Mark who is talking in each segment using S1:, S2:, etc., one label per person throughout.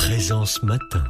S1: Présence matin.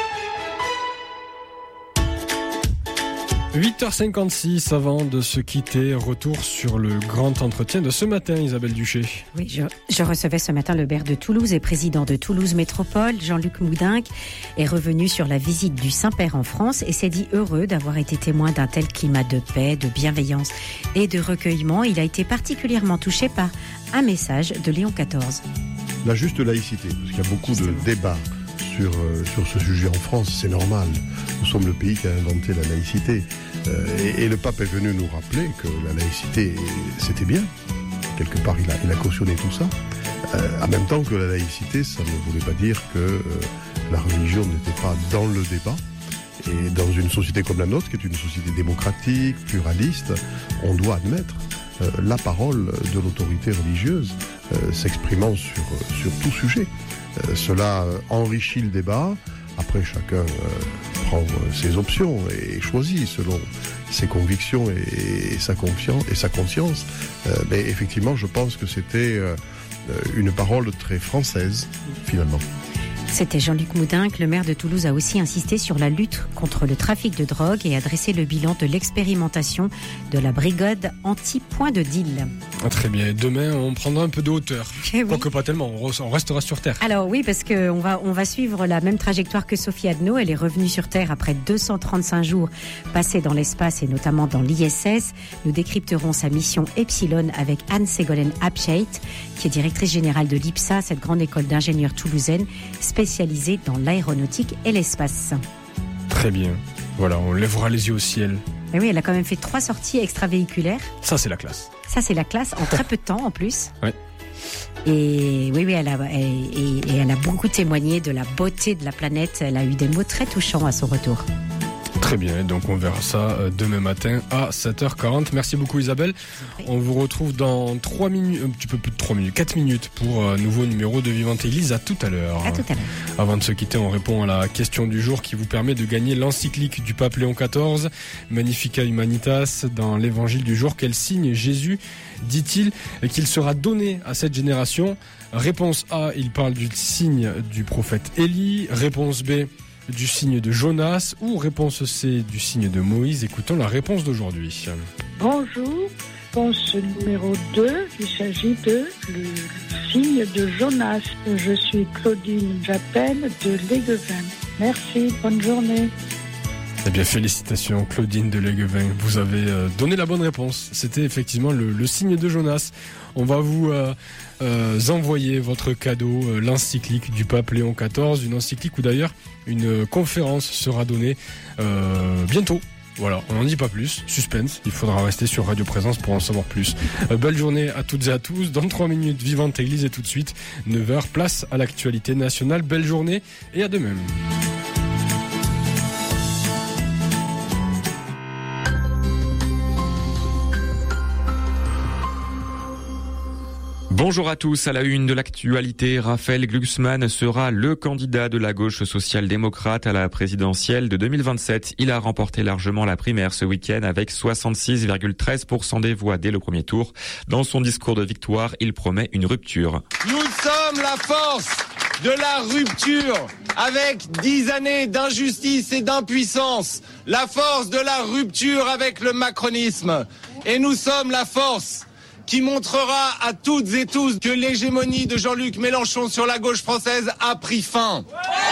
S2: 8h56 avant de se quitter, retour sur le grand entretien de ce matin, Isabelle Duché.
S3: Oui, je recevais ce matin le maire de Toulouse et président de Toulouse Métropole, Jean-Luc Moudenc, est revenu sur la visite du Saint-Père en France et s'est dit heureux d'avoir été témoin d'un tel climat de paix, de bienveillance et de recueillement. Il a été particulièrement touché par un message de Léon XIV.
S4: La juste laïcité, parce qu'il y a beaucoup de débats sur ce sujet en France, c'est normal. Nous sommes le pays qui a inventé la laïcité. Et le pape est venu nous rappeler que la laïcité, c'était bien. Quelque part, il a cautionné tout ça. En même temps que la laïcité, ça ne voulait pas dire que la religion n'était pas dans le débat. Et dans une société comme la nôtre, qui est une société démocratique, pluraliste, on doit admettre la parole de l'autorité religieuse s'exprimant sur tout sujet. Cela enrichit le débat. Après, chacun prend ses options et choisit selon ses convictions et sa conscience. Mais effectivement, je pense que c'était une parole très française, finalement.
S3: C'était Jean-Luc Moudenc. Le maire de Toulouse a aussi insisté sur la lutte contre le trafic de drogue et a dressé le bilan de l'expérimentation de la brigade anti-point de deal.
S2: Ah, très bien. Demain, on prendra un peu de hauteur.
S3: Oui.
S2: Quoique pas tellement, on restera sur Terre.
S3: Alors oui, parce qu'on va suivre la même trajectoire que Sophie Adno. Elle est revenue sur Terre après 235 jours passés dans l'espace et notamment dans l'ISS. Nous décrypterons sa mission Epsilon avec Anne-Ségolène Abscheit, qui est directrice générale de l'IPSA, cette grande école d'ingénieurs toulousaine spécialisée dans l'aéronautique et l'espace.
S2: Très bien. Voilà, on lèvera les yeux au ciel.
S3: Et oui, elle a quand même fait 3 sorties extravéhiculaires.
S2: Ça, c'est la classe.
S3: Ça, c'est la classe, en très peu de temps en plus.
S2: Ouais.
S3: Et oui, elle a beaucoup témoigné de la beauté de la planète. Elle a eu des mots très touchants à son retour.
S2: Très bien, donc on verra ça demain matin à 7h40. Merci beaucoup Isabelle. On vous retrouve dans 3 minutes, un petit peu plus de 3 minutes, 4 minutes pour un nouveau numéro de Vivante Église. À tout à l'heure.
S3: À tout à l'heure.
S2: Avant de se quitter, on répond à la question du jour qui vous permet de gagner l'encyclique du pape Léon XIV, Magnificat Humanitas, dans l'évangile du jour. Quel signe Jésus dit-il qu'il sera donné à cette génération? Réponse A, il parle du signe du prophète Élie. Réponse B, du signe de Jonas, ou réponse C, du signe de Moïse. Écoutons la réponse d'aujourd'hui.
S5: Bonjour, réponse numéro 2, il s'agit de le signe de Jonas. Je suis Claudine Jappel de Léguevin. Merci, bonne journée.
S2: Eh bien, félicitations Claudine de Léguevin, vous avez donné la bonne réponse. C'était effectivement le signe de Jonas. On va vous envoyer votre cadeau, l'encyclique du pape Léon XIV, une encyclique où d'ailleurs une conférence sera donnée bientôt. Voilà, on n'en dit pas plus, suspense, il faudra rester sur Radio Présence pour en savoir plus. Belle journée à toutes et à tous, dans 3 minutes, Vivante Église, et tout de suite, 9h, place à l'actualité nationale. Belle journée et à demain.
S6: Bonjour à tous, à la une de l'actualité, Raphaël Glucksmann sera le candidat de la gauche social-démocrate à la présidentielle de 2027. Il a remporté largement la primaire ce week-end avec 66,13% des voix dès le premier tour. Dans son discours de victoire, il promet une rupture.
S7: Nous sommes la force de la rupture avec 10 années d'injustice et d'impuissance. La force de la rupture avec le macronisme. Et nous sommes la force qui montrera à toutes et tous que l'hégémonie de Jean-Luc Mélenchon sur la gauche française a pris fin.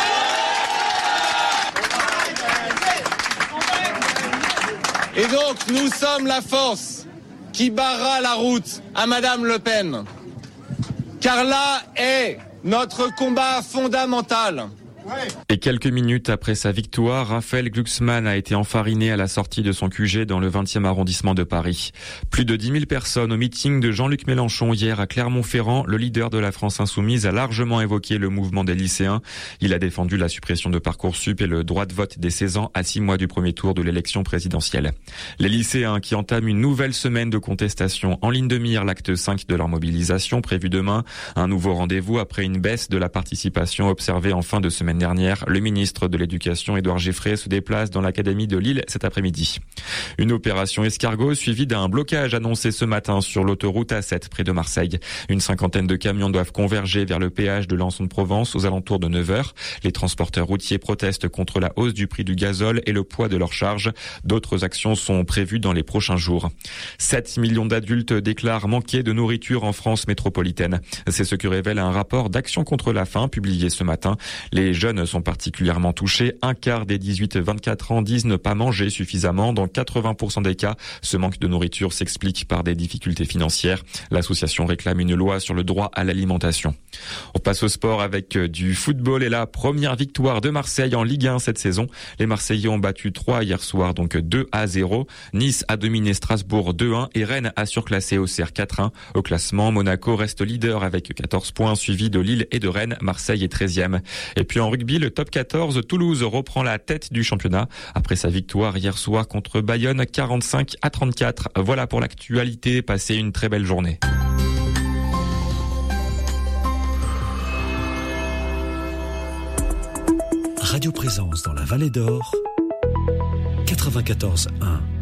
S7: Et donc, nous sommes la force qui barrera la route à Madame Le Pen. Car là est notre combat fondamental.
S6: Et quelques minutes après sa victoire, Raphaël Glucksmann a été enfariné à la sortie de son QG dans le 20e arrondissement de Paris. Plus de 10 000 personnes au meeting de Jean-Luc Mélenchon hier à Clermont-Ferrand. Le leader de la France Insoumise a largement évoqué le mouvement des lycéens. Il a défendu la suppression de Parcoursup et le droit de vote des 16 ans à 6 mois du premier tour de l'élection présidentielle. Les lycéens qui entament une nouvelle semaine de contestation en ligne de mire, l'acte 5 de leur mobilisation prévu demain. Un nouveau rendez-vous après une baisse de la participation observée en fin de semaine semaine dernière. Le ministre de l'Éducation, Édouard Geffray, se déplace dans l'académie de Lille cet après-midi. Une opération escargot suivie d'un blocage annoncé ce matin sur l'autoroute A7 près de Marseille. Une cinquantaine de camions doivent converger vers le péage de Lançon-de-Provence aux alentours de 9h. Les transporteurs routiers protestent contre la hausse du prix du gazole et le poids de leurs charges. D'autres actions sont prévues dans les prochains jours. 7 millions d'adultes déclarent manquer de nourriture en France métropolitaine. C'est ce que révèle un rapport d'Action contre la faim publié ce matin. Les jeunes sont particulièrement touchés. Un quart des 18-24 ans disent ne pas manger suffisamment. Dans 80% des cas, ce manque de nourriture s'explique par des difficultés financières. L'association réclame une loi sur le droit à l'alimentation. On passe au sport avec du football et la première victoire de Marseille en Ligue 1 cette saison. Les Marseillais ont battu 3 hier soir, donc 2-0. Nice a dominé Strasbourg 2-1 et Rennes a surclassé Auxerre 4-1. Au classement, Monaco reste leader avec 14 points, suivi de Lille et de Rennes. Marseille est 13e. Et puis en rugby, le top 14, Toulouse reprend la tête du championnat après sa victoire hier soir contre Bayonne 45-34. Voilà pour l'actualité. Passez une très belle journée.
S1: Radio Présence dans la Vallée d'Or, 94.1.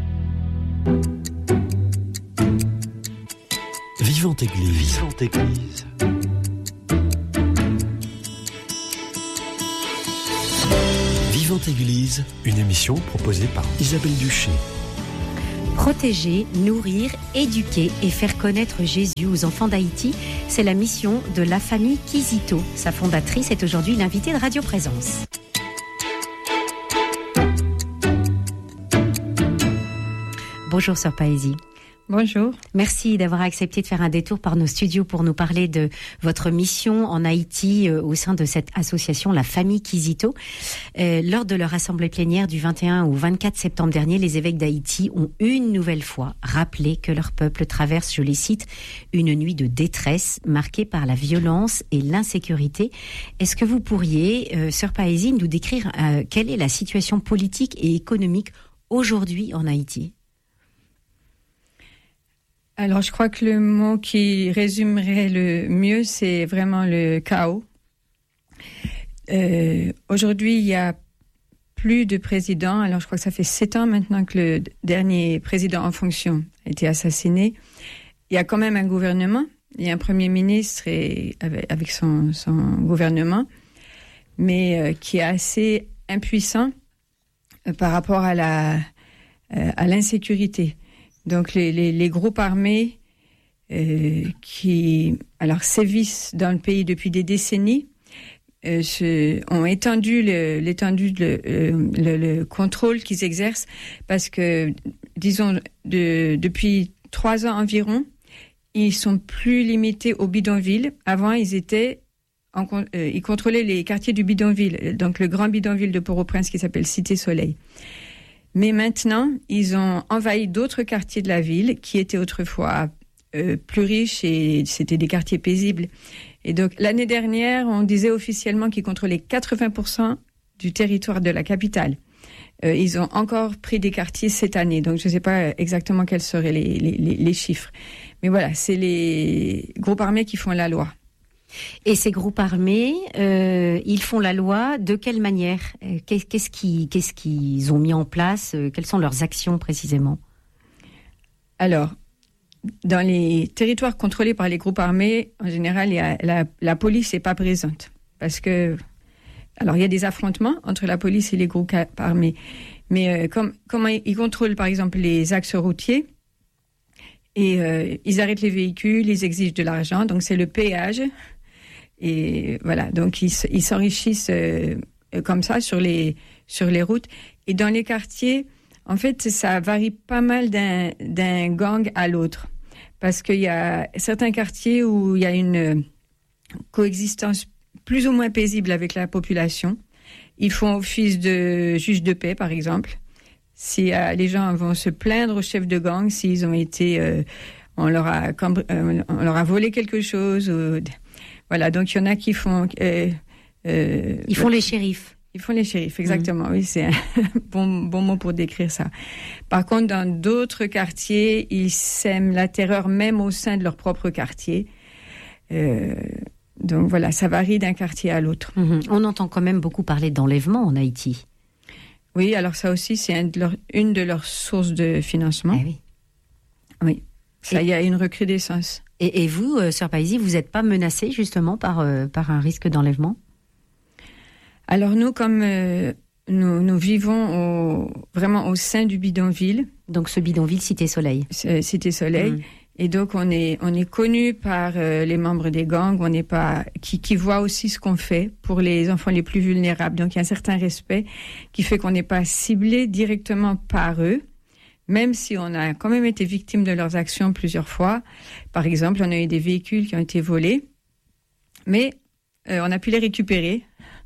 S1: Vivante Église. Vivante Église. Vivante Église, une émission proposée par Isabelle Duché.
S3: Protéger, nourrir, éduquer et faire connaître Jésus aux enfants d'Haïti, c'est la mission de la famille Kizito. Sa fondatrice est aujourd'hui l'invitée de Radio Présence. Bonjour Sœur Paesi.
S8: Bonjour.
S3: Merci d'avoir accepté de faire un détour par nos studios pour nous parler de votre mission en Haïti au sein de cette association, la famille Kizito. Lors de leur assemblée plénière du 21 au 24 septembre dernier, les évêques d'Haïti ont une nouvelle fois rappelé que leur peuple traverse, je les cite, une nuit de détresse marquée par la violence et l'insécurité. Est-ce que vous pourriez, Sœur Paesi, nous décrire quelle est la situation politique et économique aujourd'hui en Haïti ?
S8: Alors, je crois que le mot qui résumerait le mieux, c'est vraiment le chaos. Aujourd'hui, il y a plus de président. Alors, je crois que ça fait 7 ans maintenant que le dernier président en fonction a été assassiné. Il y a quand même un gouvernement. Il y a un premier ministre avec son gouvernement, mais qui est assez impuissant par rapport à l'insécurité. Donc les groupes armés qui sévissent dans le pays depuis des décennies ont étendu le contrôle qu'ils exercent parce que, disons, depuis 3 ans environ, ils sont plus limités aux bidonvilles. Avant, ils contrôlaient les quartiers du bidonville, donc le grand bidonville de Port-au-Prince qui s'appelle Cité Soleil. Mais maintenant, ils ont envahi d'autres quartiers de la ville qui étaient autrefois plus riches et c'était des quartiers paisibles. Et donc, l'année dernière, on disait officiellement qu'ils contrôlaient 80% du territoire de la capitale. Ils ont encore pris des quartiers cette année, donc je ne sais pas exactement quels seraient les chiffres. Mais voilà, c'est les groupes armés qui font la loi.
S3: Et ces groupes armés, ils font la loi de quelle manière ? Qu'est-ce qu'ils ont mis en place ? Quelles sont leurs actions précisément ?
S8: Alors, dans les territoires contrôlés par les groupes armés, en général, la police n'est pas présente. Parce que, alors il y a des affrontements entre la police et les groupes armés. Mais comment ils contrôlent par exemple les axes routiers, et ils arrêtent les véhicules, ils exigent de l'argent, donc c'est le péage. Et voilà, donc ils s'enrichissent comme ça sur les routes. Et dans les quartiers, en fait, ça varie pas mal d'un gang à l'autre. Parce qu'il y a certains quartiers où il y a une coexistence plus ou moins paisible avec la population. Ils font office de juge de paix, par exemple. Si les gens vont se plaindre au chef de gang s'ils ont été... on leur a volé quelque chose... Voilà, donc il y en a qui font...
S3: ils font les shérifs.
S8: Ils font les shérifs, exactement. Oui, c'est un bon mot pour décrire ça. Par contre, dans d'autres quartiers, ils sèment la terreur même au sein de leur propre quartier. Donc voilà, ça varie d'un quartier à l'autre.
S3: On entend quand même beaucoup parler d'enlèvement en Haïti.
S8: Oui, alors ça aussi, c'est une de leurs sources de financement.
S3: Ah oui.
S8: Oui, ça, il y a une recrudescence.
S3: Et vous, Sœur Paisie, vous n'êtes pas menacée justement par un risque d'enlèvement?
S8: Alors nous, comme nous vivons vraiment au sein du bidonville.
S3: Donc ce bidonville Cité Soleil.
S8: Cité Soleil. Et donc on est connu par les membres des gangs, qui voient aussi ce qu'on fait pour les enfants les plus vulnérables. Donc il y a un certain respect qui fait qu'on n'est pas ciblé directement par eux, même si on a quand même été victime de leurs actions plusieurs fois. Par exemple, on a eu des véhicules qui ont été volés, mais on a pu les récupérer.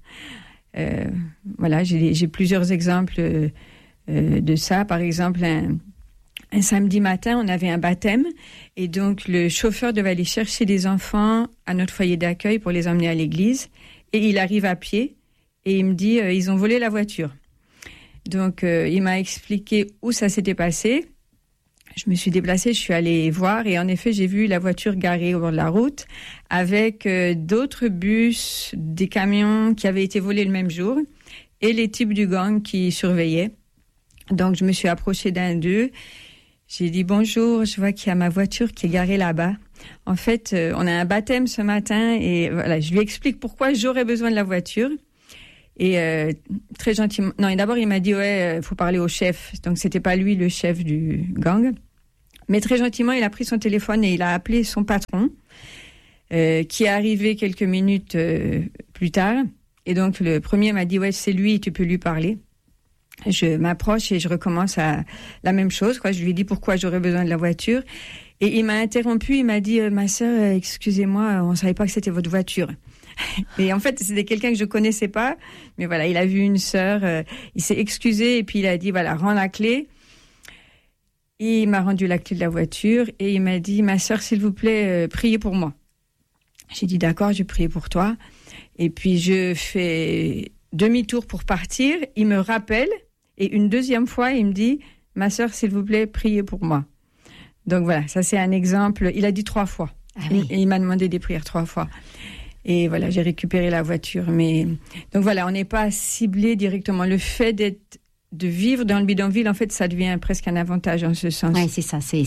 S8: Voilà, j'ai plusieurs exemples de ça. Par exemple, un samedi matin, on avait un baptême et donc le chauffeur devait aller chercher des enfants à notre foyer d'accueil pour les emmener à l'église. Et il arrive à pied et il me dit ils ont volé la voiture. Donc il m'a expliqué où ça s'était passé. Je me suis déplacée, je suis allée voir et en effet j'ai vu la voiture garée au bord de la route avec d'autres bus, des camions qui avaient été volés le même jour et les types du gang qui surveillaient. Donc je me suis approchée d'un d'eux. J'ai dit bonjour, je vois qu'il y a ma voiture qui est garée là-bas. En fait, on a un baptême ce matin et voilà, je lui explique pourquoi j'aurais besoin de la voiture. Et très gentiment, non, et d'abord il m'a dit faut parler au chef. Donc c'était pas lui le chef du gang, mais très gentiment il a pris son téléphone et il a appelé son patron, qui est arrivé quelques minutes plus tard. Et donc le premier m'a dit c'est lui, tu peux lui parler. Je m'approche et je recommence à la même chose, quoi. Je lui ai dit pourquoi j'aurais besoin de la voiture. Et il m'a interrompu, il m'a dit ma sœur, excusez-moi, on savait pas que c'était votre voiture. Et en fait, c'était quelqu'un que je connaissais pas, mais voilà, il a vu une sœur, il s'est excusé et puis il a dit voilà, rends la clé. Et il m'a rendu la clé de la voiture et il m'a dit ma sœur, s'il vous plaît, priez pour moi. J'ai dit d'accord, je vais prier pour toi. Et puis je fais demi-tour pour partir, il me rappelle et une deuxième fois, il me dit ma sœur, s'il vous plaît, priez pour moi. Donc voilà, ça c'est un exemple. Il a dit 3 fois. Ah oui. Et il m'a demandé des prières 3 fois. Et voilà, j'ai récupéré la voiture. Mais donc voilà, on n'est pas ciblé directement. Le fait de vivre dans le bidonville, en fait, ça devient presque un avantage en ce sens.
S3: Oui, c'est ça. C'est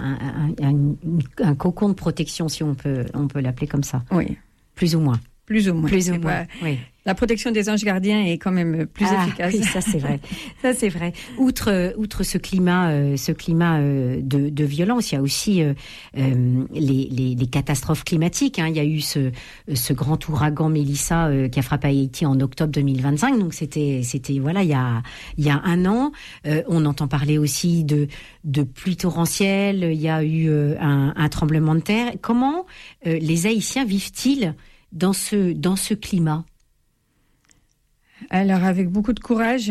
S3: un cocon de protection, si on peut l'appeler comme ça.
S8: Oui.
S3: Plus ou moins.
S8: Plus ou moins.
S3: Plus ou moins. Oui.
S8: La protection des anges gardiens est quand même plus efficace.
S3: Oui, ça c'est vrai. Ça c'est vrai. Outre ce climat de violence, il y a aussi les catastrophes climatiques. Il y a eu ce grand ouragan Mélissa qui a frappé Haïti en octobre 2025. Donc c'était voilà il y a un an. On entend parler aussi de pluies torrentielles. Il y a eu un tremblement de terre. Comment les Haïtiens vivent-ils dans ce climat?
S8: Alors, avec beaucoup de courage.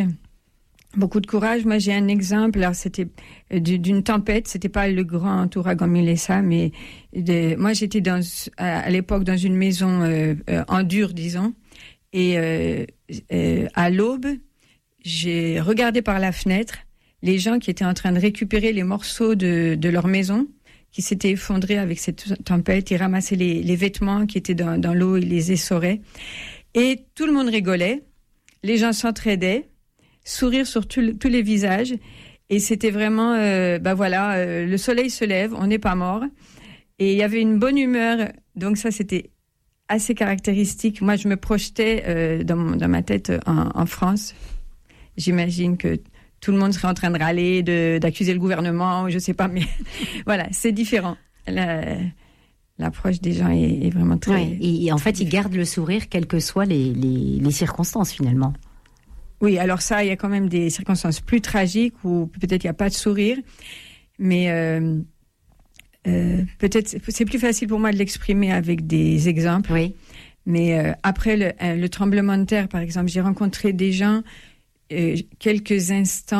S8: Moi, j'ai un exemple. Alors, c'était d'une tempête. C'était pas le grand ouragan Mélissa, mais moi, j'étais à l'époque dans une maison en dur, disons. Et à l'aube, j'ai regardé par la fenêtre les gens qui étaient en train de récupérer les morceaux de leur maison qui s'étaient effondrés avec cette tempête. Ils ramassaient les vêtements qui étaient dans l'eau, ils les essoraient. Et tout le monde rigolait. Les gens s'entraidaient, sourire sur tous les visages. Et c'était vraiment, le soleil se lève, on n'est pas mort. Et il y avait une bonne humeur. Donc ça, c'était assez caractéristique. Moi, je me projetais dans ma tête en France. J'imagine que tout le monde serait en train de râler, d'accuser le gouvernement, je sais pas, mais voilà, c'est différent. L'approche des gens est vraiment très...
S3: Ouais, et en fait, ils gardent le sourire, quelles que soient les circonstances, finalement.
S8: Oui, alors ça, il y a quand même des circonstances plus tragiques où peut-être il n'y a pas de sourire, mais peut-être c'est plus facile pour moi de l'exprimer avec des exemples.
S3: Oui.
S8: Mais après le tremblement de terre, par exemple, j'ai rencontré des gens quelques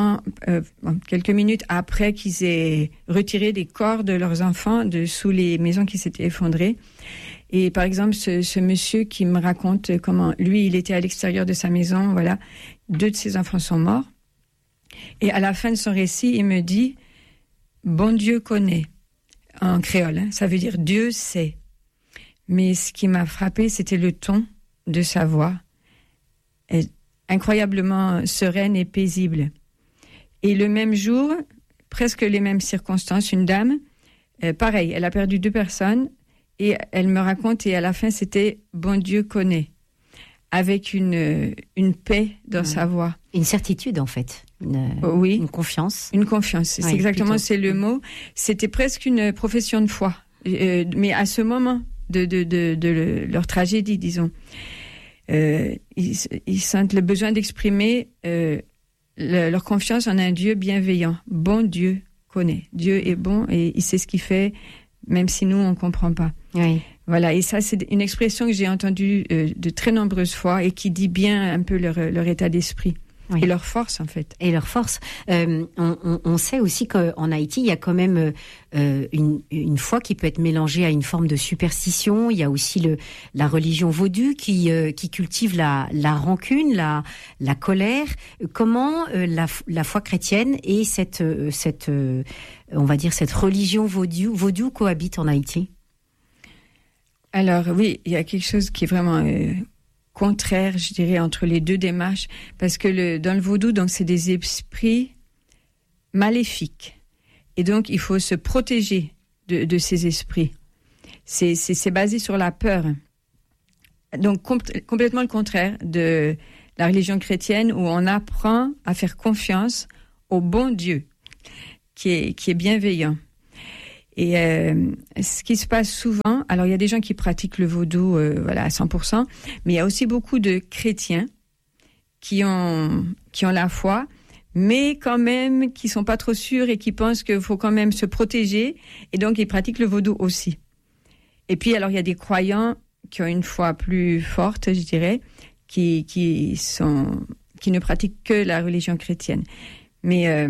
S8: minutes après qu'ils aient retiré des corps de leurs enfants de sous les maisons qui s'étaient effondrées. Et par exemple, ce monsieur qui me raconte comment lui, il était à l'extérieur de sa maison, voilà, 2 de ses enfants sont morts. Et à la fin de son récit, il me dit « Bon Dieu connaît » en créole, ça veut dire « Dieu sait ». Mais ce qui m'a frappé, c'était le ton de sa voix, incroyablement sereine et paisible. Et le même jour, presque les mêmes circonstances, une dame, pareil, elle a perdu 2 personnes, et elle me raconte, et à la fin, c'était « Bon Dieu connaît », avec une paix dans sa voix.
S3: Une certitude, en fait. Une confiance.
S8: Une confiance, c'est exactement, plutôt. C'est le mot. C'était presque une profession de foi, mais à ce moment de leur tragédie, disons. Ils sentent le besoin d'exprimer leur confiance en un Dieu bienveillant. Bon Dieu connaît. Dieu est bon et il sait ce qu'il fait, même si nous, on ne comprend pas.
S3: Oui.
S8: Voilà, et ça, c'est une expression que j'ai entendue de très nombreuses fois et qui dit bien un peu leur état d'esprit. Oui. Et leur force, en fait.
S3: Et leur force. On sait aussi qu'en Haïti, il y a quand même une foi qui peut être mélangée à une forme de superstition. Il y a aussi la religion vaudou qui cultive la rancune, la colère. Comment la foi chrétienne et cette on va dire cette religion vaudou cohabitent en Haïti?
S8: Alors oui, il y a quelque chose qui est vraiment contraire, je dirais, entre les deux démarches, parce que dans le vaudou, donc c'est des esprits maléfiques, et donc il faut se protéger de ces esprits. C'est basé sur la peur, donc complètement le contraire de la religion chrétienne où on apprend à faire confiance au bon Dieu, qui est bienveillant. Et ce qui se passe souvent, alors il y a des gens qui pratiquent le vaudou à 100%, mais il y a aussi beaucoup de chrétiens qui ont la foi, mais quand même qui sont pas trop sûrs et qui pensent qu'il faut quand même se protéger, et donc ils pratiquent le vaudou aussi. Et puis alors il y a des croyants qui ont une foi plus forte, je dirais, qui ne pratiquent que la religion chrétienne. Mais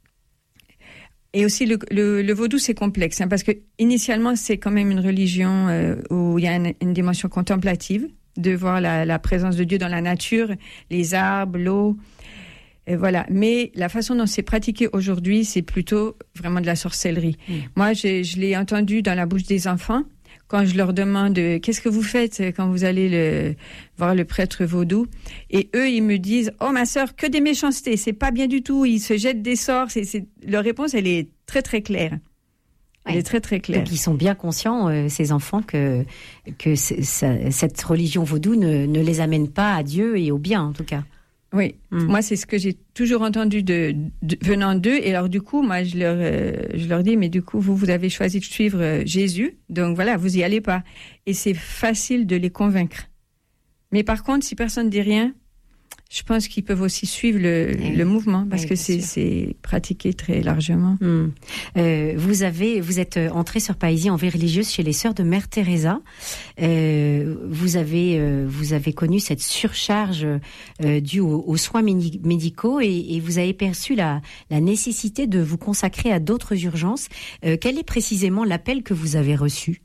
S8: et aussi le vaudou, c'est complexe, parce que initialement c'est quand même une religion où il y a une dimension contemplative, de voir la présence de Dieu dans la nature, les arbres, l'eau, voilà. Mais la façon dont c'est pratiqué aujourd'hui, c'est plutôt vraiment de la sorcellerie. Moi, je l'ai entendu dans la bouche des enfants quand je leur demande qu'est-ce que vous faites quand vous allez voir le prêtre vaudou, et eux ils me disent oh ma sœur, que des méchancetés, c'est pas bien du tout, ils se jettent des sorts. Leur réponse, elle est très très claire. Elle est très très claire.
S3: Donc ils sont bien conscients, ces enfants, que cette religion vaudou ne les amène pas à Dieu et au bien, en tout cas.
S8: Oui, moi c'est ce que j'ai toujours entendu venant d'eux, et alors du coup moi je leur dis mais du coup vous avez choisi de suivre Jésus, donc voilà, vous y allez pas, et c'est facile de les convaincre. Mais par contre, si personne ne dit rien, je pense qu'ils peuvent aussi suivre le mouvement, parce que c'est pratiqué très largement.
S3: Vous êtes entrée sur Païsie en vie religieuse chez les sœurs de Mère Teresa. Vous avez connu cette surcharge due aux soins médicaux, et vous avez perçu la nécessité de vous consacrer à d'autres urgences. Quel est précisément l'appel que vous avez reçu?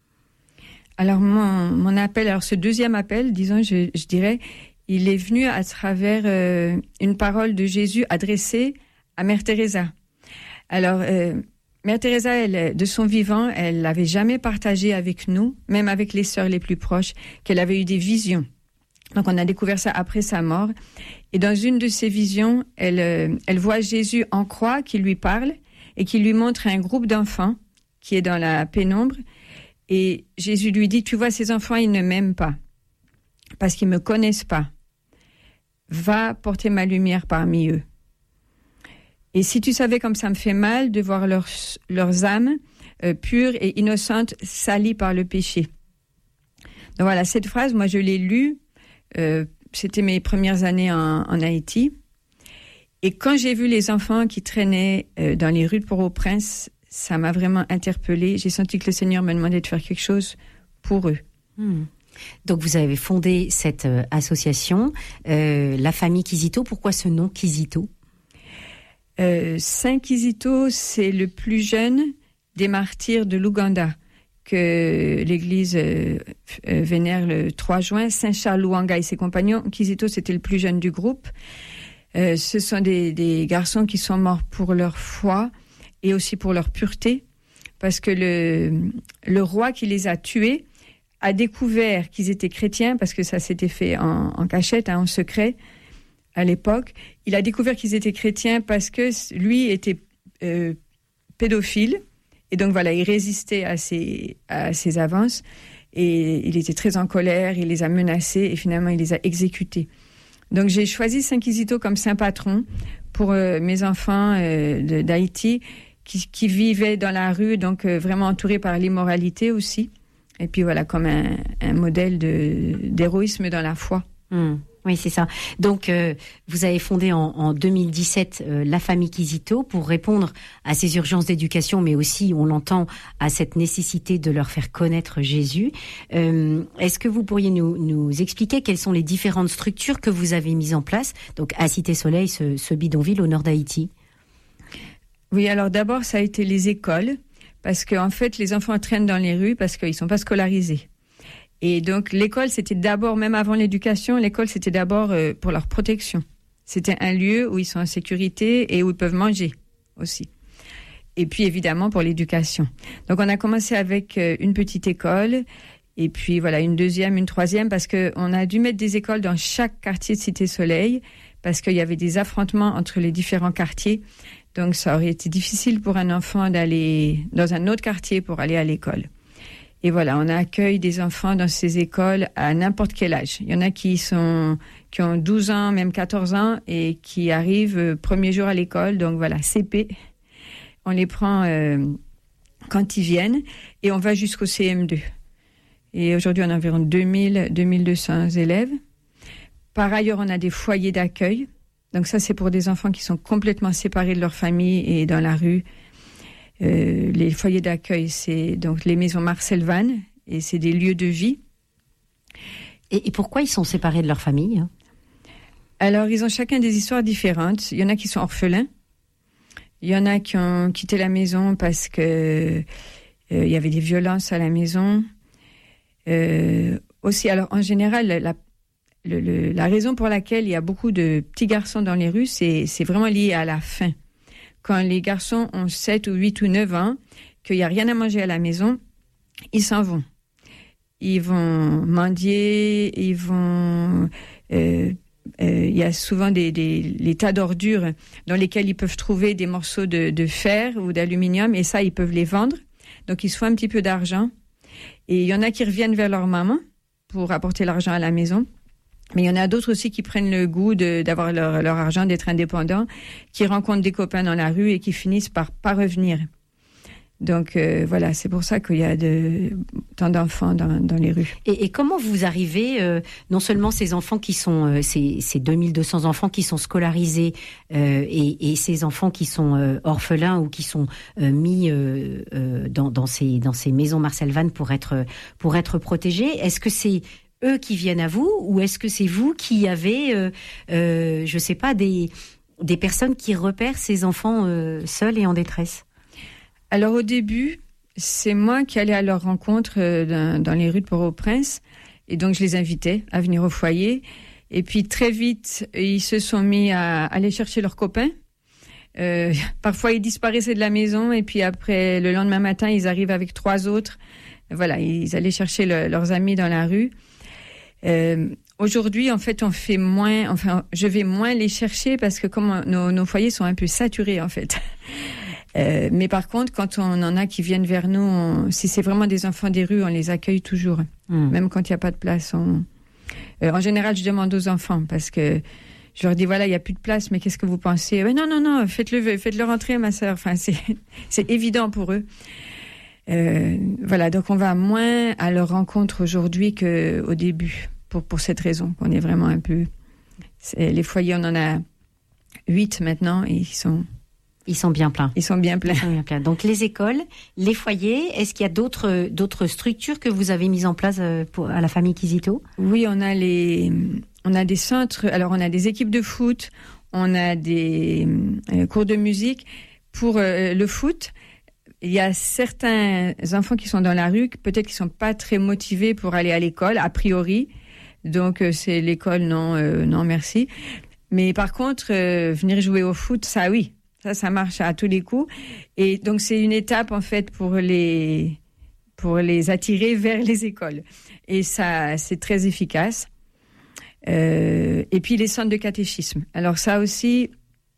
S8: Alors mon appel, alors ce deuxième appel, disons, je dirais, il est venu à travers une parole de Jésus adressée à Mère Teresa. Alors, Mère Teresa, elle, de son vivant, elle n'avait jamais partagé avec nous, même avec les sœurs les plus proches, qu'elle avait eu des visions. Donc, on a découvert ça après sa mort. Et dans une de ces visions, elle voit Jésus en croix qui lui parle et qui lui montre un groupe d'enfants qui est dans la pénombre. Et Jésus lui dit, tu vois, ces enfants, ils ne m'aiment pas parce qu'ils ne me connaissent pas. Va porter ma lumière parmi eux. Et si tu savais comme ça me fait mal de voir leurs âmes pures et innocentes salies par le péché. Donc voilà, cette phrase, moi je l'ai lue, c'était mes premières années en Haïti. Et quand j'ai vu les enfants qui traînaient dans les rues de Port-au-Prince, ça m'a vraiment interpellée. J'ai senti que le Seigneur me demandait de faire quelque chose pour eux.
S3: Donc vous avez fondé cette association, la famille Kizito. Pourquoi ce nom Kizito?
S8: Saint Kizito, c'est le plus jeune des martyrs de l'Ouganda que l'Église vénère le 3 juin. Saint Charles Lwanga et ses compagnons. Kizito, c'était le plus jeune du groupe. Ce sont des garçons qui sont morts pour leur foi et aussi pour leur pureté, parce que le roi qui les a tués a découvert qu'ils étaient chrétiens, parce que ça s'était fait en cachette, en secret, à l'époque. Il a découvert qu'ils étaient chrétiens parce que lui était pédophile. Et donc voilà, il résistait à ses avances. Et il était très en colère, il les a menacés et finalement il les a exécutés. Donc j'ai choisi Saint Kizito comme saint patron pour mes enfants d'Haïti qui vivaient dans la rue, donc vraiment entourés par l'immoralité aussi. Et puis voilà, comme un modèle d'héroïsme dans la foi.
S3: Oui, c'est ça. Donc, vous avez fondé en 2017 la famille Kizito pour répondre à ces urgences d'éducation, mais aussi, on l'entend, à cette nécessité de leur faire connaître Jésus. Est-ce que vous pourriez nous expliquer quelles sont les différentes structures que vous avez mises en place, donc à Cité Soleil, ce bidonville au nord d'Haïti?
S8: Oui, alors d'abord, ça a été les écoles, parce qu'en fait, les enfants traînent dans les rues parce qu'ils ne sont pas scolarisés. Et donc, l'école, c'était d'abord, même avant l'éducation, l'école, c'était d'abord pour leur protection. C'était un lieu où ils sont en sécurité et où ils peuvent manger aussi. Et puis, évidemment, pour l'éducation. Donc, on a commencé avec une petite école, et puis, voilà, une deuxième, une troisième, parce qu'on a dû mettre des écoles dans chaque quartier de Cité Soleil, parce qu'il y avait des affrontements entre les différents quartiers. Donc, ça aurait été difficile pour un enfant d'aller dans un autre quartier pour aller à l'école. Et voilà, on accueille des enfants dans ces écoles à n'importe quel âge. Il y en a qui ont 12 ans, même 14 ans, et qui arrivent premier jour à l'école. Donc voilà, CP. On les prend quand ils viennent et on va jusqu'au CM2. Et aujourd'hui, on a environ 2200 élèves. Par ailleurs, on a des foyers d'accueil. Donc ça, c'est pour des enfants qui sont complètement séparés de leur famille et dans la rue. Les foyers d'accueil, c'est donc les maisons Marcel Vannes, et c'est des lieux de vie.
S3: Et pourquoi ils sont séparés de leur famille?
S8: Alors, ils ont chacun des histoires différentes. Il y en a qui sont orphelins. Il y en a qui ont quitté la maison parce que il y avait des violences à la maison. Aussi, alors en général, la raison pour laquelle il y a beaucoup de petits garçons dans les rues, c'est vraiment lié à la faim. Quand les garçons ont 7 ou 8 ou 9 ans, qu'il n'y a rien à manger à la maison, ils s'en vont. Ils vont mendier, ils vont... il y a souvent les tas d'ordures dans lesquels ils peuvent trouver des morceaux de fer ou d'aluminium, et ça, ils peuvent les vendre. Donc, ils se font un petit peu d'argent. Et il y en a qui reviennent vers leur maman pour apporter l'argent à la maison. Mais il y en a d'autres aussi qui prennent le goût d'avoir leur argent, d'être indépendants, qui rencontrent des copains dans la rue et qui finissent par pas revenir. Donc voilà, c'est pour ça qu'il y a tant d'enfants dans les rues.
S3: Et comment vous arrivez, non seulement ces enfants qui sont, ces 2200 enfants qui sont scolarisés, et ces enfants qui sont orphelins ou qui sont mis dans ces maisons Marcel Vannes pour être protégés, est-ce que c'est eux qui viennent à vous, ou est-ce que c'est vous qui avez, je sais pas, des personnes qui repèrent ces enfants seuls et en détresse?
S8: Alors au début, c'est moi qui allais à leur rencontre dans les rues de Port-au-Prince, et donc je les invitais à venir au foyer. Et puis très vite, ils se sont mis à aller chercher leurs copains. Parfois, ils disparaissaient de la maison, et puis après, le lendemain matin, ils arrivent avec 3 autres. Voilà, ils allaient chercher leurs amis dans la rue. Aujourd'hui, en fait, je vais moins les chercher parce que comme nos foyers sont un peu saturés, en fait. Mais par contre, quand on en a qui viennent vers nous, si c'est vraiment des enfants des rues, on les accueille toujours. Même quand il n'y a pas de place. En général, je demande aux enfants parce que je leur dis, voilà, il n'y a plus de place, mais qu'est-ce que vous pensez? Non, faites-le rentrer, ma sœur. Enfin, c'est évident pour eux. Voilà, donc on va moins à leur rencontre aujourd'hui qu'au début, pour cette raison, qu'on est vraiment un peu... Les foyers, on en a 8 maintenant, et
S3: ils sont bien pleins.
S8: Ils sont bien pleins.
S3: Donc les écoles, les foyers, est-ce qu'il y a d'autres structures que vous avez mises en place à la famille Kizito? Oui,
S8: on a des centres, alors on a des équipes de foot, on a des cours de musique. Pour le foot, il y a certains enfants qui sont dans la rue, peut-être qui sont pas très motivés pour aller à l'école, a priori. Donc c'est l'école, non merci. Mais par contre, venir jouer au foot, ça oui. Ça marche à tous les coups. Et donc, c'est une étape, en fait, pour les pour les attirer vers les écoles. Et ça, c'est très efficace. Et puis les centres de catéchisme. Alors ça aussi,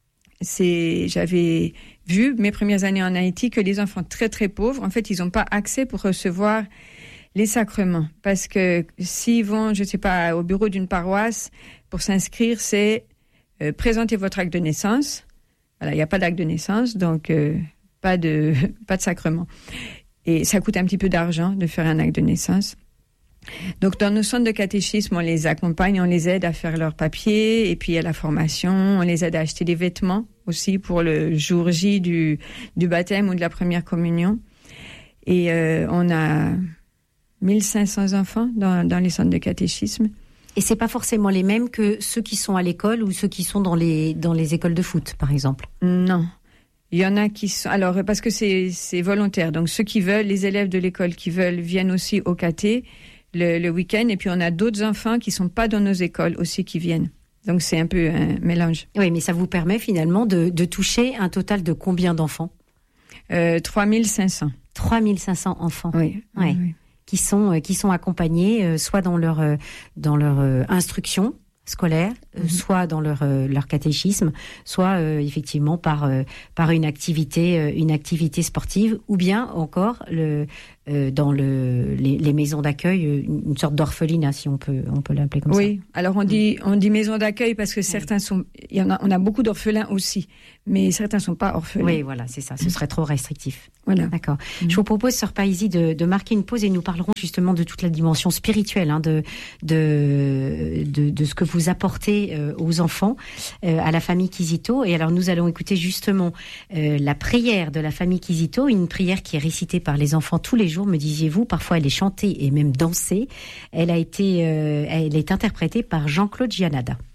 S8: j'avais vu mes premières années en Haïti que les enfants très très pauvres, en fait, ils n'ont pas accès pour recevoir les sacrements. Parce que s'ils vont, je sais pas, au bureau d'une paroisse pour s'inscrire, c'est présenter votre acte de naissance. Voilà, il n'y a pas d'acte de naissance, donc pas de sacrement. Et ça coûte un petit peu d'argent de faire un acte de naissance. Donc, dans nos centres de catéchisme, on les accompagne, on les aide à faire leurs papiers, et puis à la formation, on les aide à acheter des vêtements aussi pour le jour J du baptême ou de la première communion. Et on a 1500 enfants dans les centres de catéchisme.
S3: Et c'est pas forcément les mêmes que ceux qui sont à l'école ou ceux qui sont dans les écoles de foot, par exemple.
S8: Non. Il y en a qui sont... Alors, parce que c'est volontaire. Donc, ceux qui veulent, les élèves de l'école qui veulent, viennent aussi au caté le week-end. Et puis, on a d'autres enfants qui sont pas dans nos écoles aussi qui viennent. Donc, c'est un peu un mélange.
S3: Oui, mais ça vous permet finalement de toucher un total de combien d'enfants ?
S8: 3500.
S3: 3500 enfants.
S8: Oui.
S3: Ouais.
S8: Oui.
S3: Qui sont accompagnés soit dans leur instruction scolaire, soit dans leur catéchisme, soit effectivement par une activité sportive, ou bien encore dans les maisons d'accueil, une sorte d'orphelinat, si on peut l'appeler comme ça.
S8: Oui, alors on dit maison d'accueil parce que certains on a beaucoup d'orphelins aussi, mais certains sont pas orphelins.
S3: Oui, voilà, c'est ça, ce serait trop restrictif.
S8: Voilà.
S3: D'accord. Je vous propose, Sœur Paisie, de marquer une pause et nous parlerons justement de toute la dimension spirituelle, de ce que vous apportez aux enfants, à la famille Kizito. Et alors, nous allons écouter justement la prière de la famille Kizito, une prière qui est récitée par les enfants tous les jours, me disiez-vous. Parfois, elle est chantée et même dansée. Elle est interprétée par Jean-Claude Gianada.